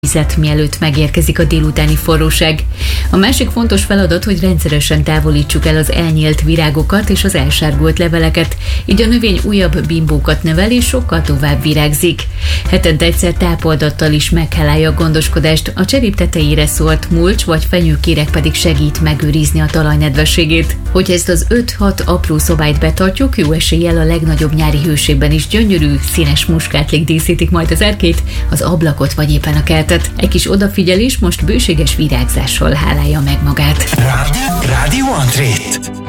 vizet, mielőtt megérkezik a délutáni forróság. A másik fontos feladat, hogy rendszeresen távolítsuk el az elnyélt virágokat és az elsárgult leveleket, így a növény újabb bimbókat nevel és sokkal tovább virágzik. Hetente egyszer tápoldattal is meg kell állja a gondoskodást, a cserép tetejére szórt mulcs vagy fenyőkéreg pedig segít megőrizni a talaj nedvességét. Hogy ezt az 5-6 apró szabályt betartjuk, jó eséllyel a legnagyobb nyári hőségben is gyönyörű, színes muskátlék díszítik majd az erkélyt, az ablakot vagy éppen a kertet. Egy kis odafigyelés most bőséges virágzással hálálja meg magát. Rádió Andrét.